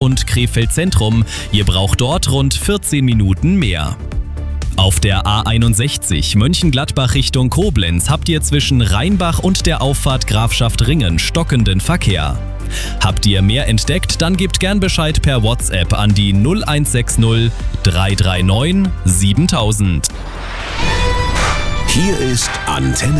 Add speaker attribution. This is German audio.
Speaker 1: und Krefeld Zentrum. Ihr braucht dort rund 14 Minuten mehr. Auf der A61 Mönchengladbach Richtung Koblenz habt ihr zwischen Rheinbach und der Auffahrt Grafschaft Ringen stockenden Verkehr. Habt ihr mehr entdeckt, dann gebt gern Bescheid per WhatsApp an die 0160 339 7000.
Speaker 2: Hier ist Antenne